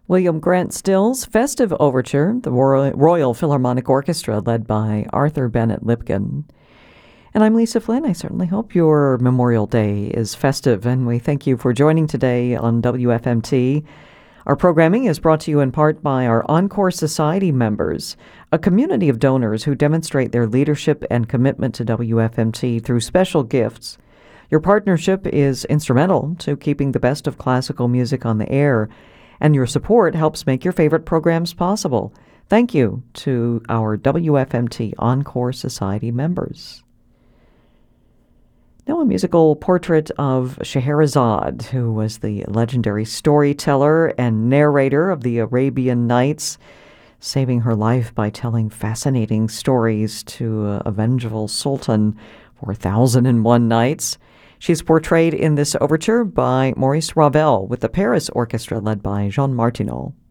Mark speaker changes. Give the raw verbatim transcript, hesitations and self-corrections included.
Speaker 1: William Grant Still's Festive Overture, the Royal Philharmonic Orchestra led by Arthur Bennett Lipkin. And I'm Lisa Flynn. I certainly hope your Memorial Day is festive, and we thank you for joining today on W F M T. Our programming is brought to you in part by our Encore Society members, a community of donors who demonstrate their leadership and commitment to W F M T through special gifts. Your partnership is instrumental to keeping the best of classical music on the air, and your support helps make your favorite programs possible. Thank you to our W F M T Encore Society members. Now a musical portrait of Scheherazade, who was the legendary storyteller and narrator of the Arabian Nights, saving her life by telling fascinating stories to a vengeful sultan for a thousand and one nights. She's portrayed in this overture by Maurice Ravel with the Paris Orchestra led by Jean Martineau.